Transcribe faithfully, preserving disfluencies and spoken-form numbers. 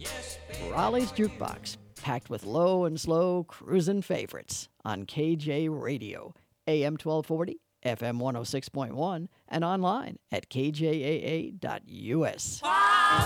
Raleigh's Jukebox, packed with low and slow cruisin' favorites on K J Radio, A M twelve forty, F M one oh six point one, and online at k j a a dot u s. Wow.